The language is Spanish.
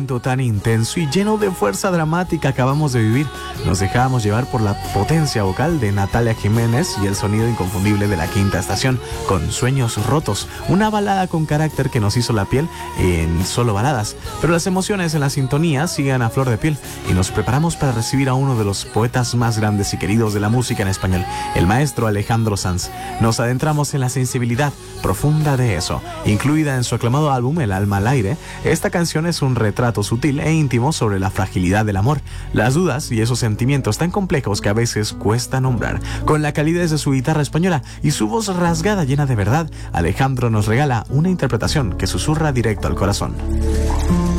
momento tan intenso y lleno de fuerza dramática acabamos de vivir. Nos dejábamos llevar por la potencia vocal de Natalia Jiménez y el sonido inconfundible de La Quinta Estación, con Sueños Rotos, una balada con carácter que nos hizo la piel en solo baladas. Pero las emociones en la sintonía siguen a flor de piel y nos preparamos para recibir a uno de los poetas más grandes y queridos de la música en español, el maestro Alejandro Sanz. Nos adentramos en la sensibilidad profunda de eso, incluida en su aclamado álbum El alma al aire. Esta canción es un retrato sutil e íntimo sobre la fragilidad del amor, las dudas y esos sentimientos tan complejos que a veces cuesta nombrar. Con la calidez de su guitarra española y su voz rasgada llena de verdad, Alejandro nos regala una interpretación que susurra directo al corazón.